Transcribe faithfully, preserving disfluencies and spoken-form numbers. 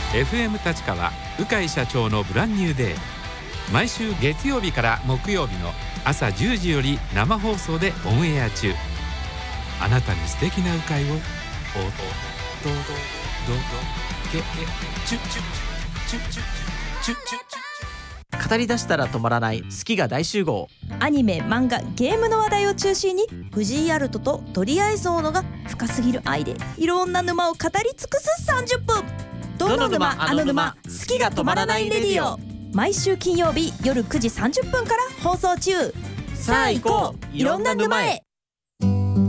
エフエム 立川鵜飼社長のブランニューデー、毎週月曜日から木曜日の朝じゅうじより生放送でオンエア中。あなたに素敵な鵜飼をお届けチュチュチュチュチュチュチュチュ語り出したら止まらない好きが大集合。 アニメ、漫画、ゲームの話題を中心に藤井アルトと鳥合ゾーノが深すぎる愛でいろんな沼を語り尽くすさんじゅっぷん。どの沼あの沼、好きが止まらないレディオ。毎週金曜日夜くじさんじゅっぷんから放送中。さあ行こう、いろんな沼へ。